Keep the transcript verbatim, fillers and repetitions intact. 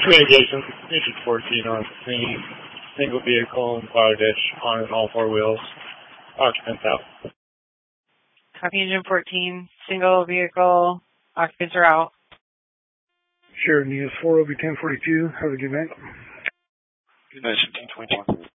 Communications, Agent fourteen on scene, single vehicle in Bangladesh on all four wheels, occupants out. Copy Agent fourteen, single vehicle, occupants are out. Sheridan News four O B ten forty-two, have a good night. Good night, ten twenty-one.